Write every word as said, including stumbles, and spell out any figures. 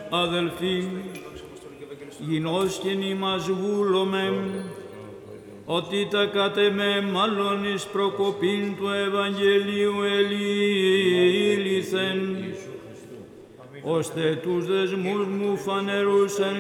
αδελφοί, γινώσκεν ημάς βούλομεν, ότι τα κατ' εμέ μάλλον εις προκοπήν του Ευαγγελίου ελήλυθεν, ώστε τους δεσμούς μου φανερούσεν